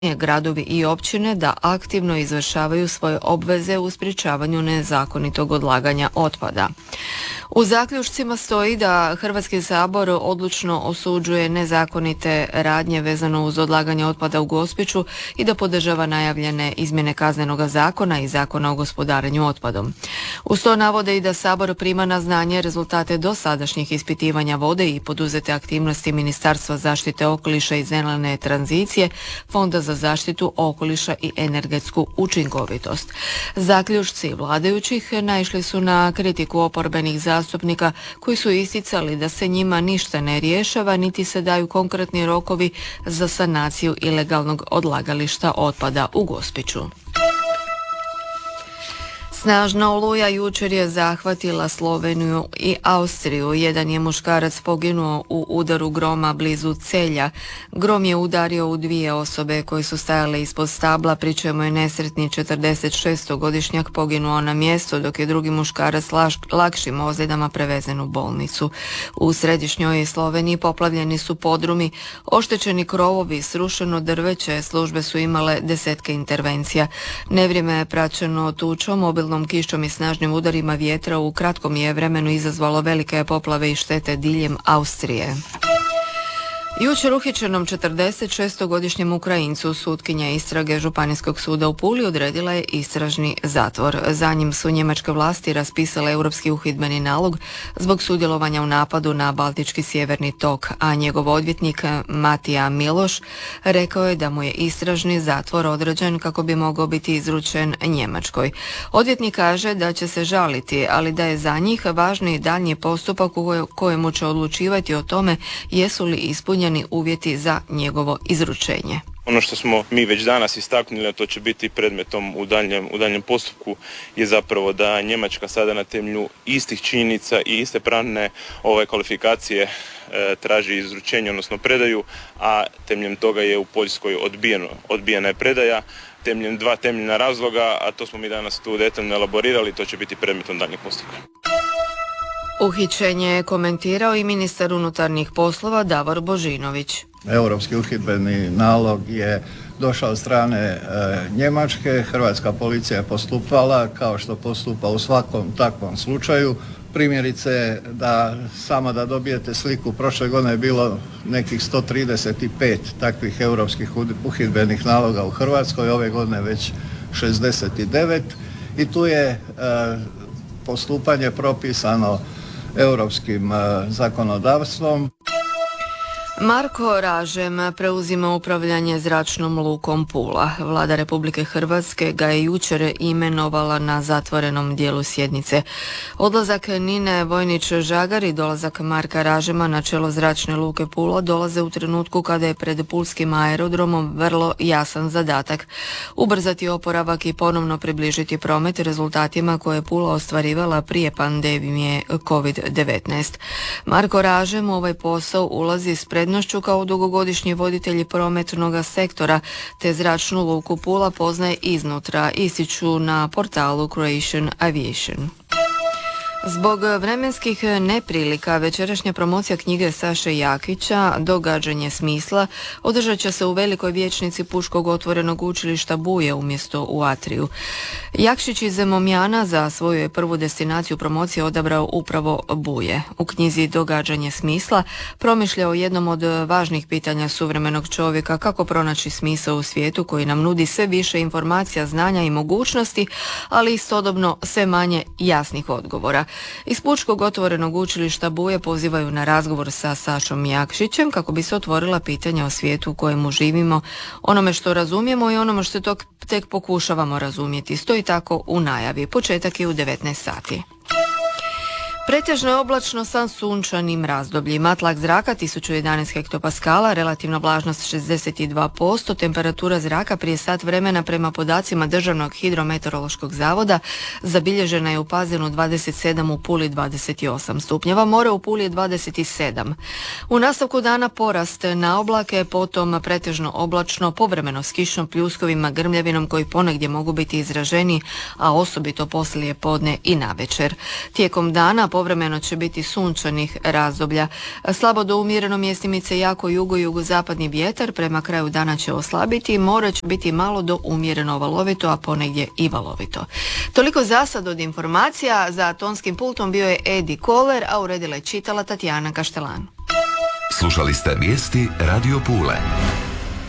gradovi i općine da aktivno izvršavaju svoje obveze u sprječavanju nezakonitog odlaganja otpada. U zaključcima stoji da Hrvatski sabor odlučno osuđuje nezakonite radnje vezano uz odlaganje otpada u Gospiću i da podržava najavljene izmjene Kaznenog zakona i Zakona o gospodarenju otpadom. Uz to navode i da Sabor prima na znanje rezultate dosadašnjih ispitivanja vode i poduzete aktivnosti Ministarstva zaštite okoliša i zelene tranzicije, Fonda za zaštitu okoliša i energetsku učinkovitost. Zaključci vladajućih naišli su na kritiku oporbenih zastupnika koji su isticali da se njima ništa ne rješava niti se daju konkretni rokovi za sanaciju ilegalnog odlagališta otpada u Gospiću. Snažna oluja jučer je zahvatila Sloveniju i Austriju. Jedan je muškarac poginuo u udaru groma blizu Celja. Grom je udario u dvije osobe koje su stajale ispod stabla, pri čemu je nesretni 46-godišnjak poginuo na mjestu, dok je drugi muškarac lakšim ozljedama prevezen u bolnicu. U središnjoj Sloveniji poplavljeni su podrumi, oštećeni krovovi, srušeno drveće, službe su imale desetke intervencija. Nevrijeme je praćeno tučom, obilnom kišom i snažnim udarima vjetra u kratkom je vremenu izazvalo velike poplave i štete diljem Austrije. Jučer uhićenom 46-godišnjem Ukrajincu sutkinja istrage Županijskog suda u Puli odredila je istražni zatvor. Za njim su njemačke vlasti raspisale europski uhidbeni nalog zbog sudjelovanja u napadu na Baltički sjeverni tok, a njegov odvjetnik Matija Miloš rekao je da mu je istražni zatvor određen kako bi mogao biti izručen Njemačkoj. Odvjetnik kaže da će se žaliti, ali da je za njih važniji daljnji postupak u kojemu će odlučivati o tome jesu li ispunjeni uvjeti za njegovo izručenje. Ono što smo mi već danas istaknuli, a to će biti predmetom u daljnjem postupku, je zapravo da Njemačka sada na temelju istih činjenica i iste pravne kvalifikacije traži izručenje, odnosno predaju, a temeljem toga je u Poljskoj odbijena je predaja. Temeljem dva temeljna razloga, a to smo mi danas tu detaljno elaborirali, to će biti predmetom daljnjeg postupka. Uhićenje je komentirao i ministar unutarnjih poslova Davor Božinović. Europski uhidbeni nalog je došao od strane Njemačke, hrvatska policija je postupala kao što postupa u svakom takvom slučaju. Primjerice, da dobijete sliku, prošle godine je bilo nekih 135 takvih europskih uhidbenih naloga u Hrvatskoj, ove godine već 69 i tu je postupanje propisano europskim zakonodavstvom. Marko Ražem preuzima upravljanje zračnom lukom Pula. Vlada Republike Hrvatske ga je jučer imenovala na zatvorenom dijelu sjednice. Odlazak Nine Vojnić-Žagar i dolazak Marka Ražema na čelo zračne luke Pula dolaze u trenutku kada je pred pulskim aerodromom vrlo jasan zadatak: ubrzati oporavak i ponovno približiti promet rezultatima koje je Pula ostvarivala prije pandemije COVID-19. Marko Ražem u ovaj posao ulazi s prednošću kao dugogodišnji voditelji prometnog sektora, te zračnu luku Pula poznaje iznutra, ističu na portalu Croatian Aviation. Zbog vremenskih neprilika večerašnja promocija knjige Saše Jakića Događanje smisla održat će se u velikoj vijećnici Pučkog otvorenog učilišta Buje umjesto u Atriju. Jakšić iz Momjana za svoju je prvu destinaciju promocije odabrao upravo Buje. U knjizi Događanje smisla promišlja o jednom od važnih pitanja suvremenog čovjeka: kako pronaći smisao u svijetu koji nam nudi sve više informacija, znanja i mogućnosti, ali istodobno sve manje jasnih odgovora. Iz Pučkog otvorenog učilišta Buje pozivaju na razgovor sa Sašom Jakšićem kako bi se otvorila pitanja o svijetu u kojemu živimo, onome što razumijemo i onome što tek pokušavamo razumjeti. Stoji tako u najavi. Početak je u 19 sati. Pretežno je oblačno sa sunčanim razdobljima. Tlak zraka 1011 hektopaskala, relativna vlažnost 62%, temperatura zraka prije sat vremena prema podacima Državnog hidrometeorološkog zavoda zabilježena je u Pazinu 27, u Puli 28 stupnjeva, more u Puli je 27. U nastavku dana porast na oblake, potom pretežno oblačno, povremeno s kišom, pljuskovima, grmljavinom koji ponegdje mogu biti izraženi, a osobito poslije podne i navečer. Tijekom dana povremeno će biti sunčanih razdoblja. Slabo do umjereno mjestimice jako jugozapadni vjetar prema kraju dana će oslabiti, more će biti malo do umjereno valovito, a ponegdje i valovito. Toliko za sad od informacija. Za tonskim pultom bio je Edi Koler, a uredila je čitala Tatjana Kaštelan. Slušali ste vijesti Radio Pule.